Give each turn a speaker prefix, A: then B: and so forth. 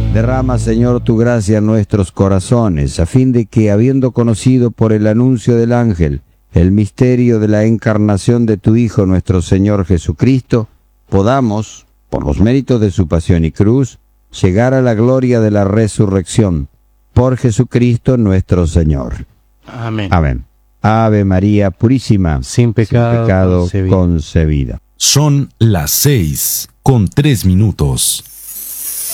A: Derrama, Señor, tu gracia en nuestros corazones, a fin de que, habiendo conocido por el anuncio del ángel el misterio de la encarnación de tu Hijo, nuestro Señor Jesucristo, podamos, por los méritos de su pasión y cruz, llegar a la gloria de la resurrección. Por Jesucristo nuestro Señor.
B: Amén.
A: Amén. Ave María Purísima,
B: Sin pecado
A: concebida.
C: Son las 6:03.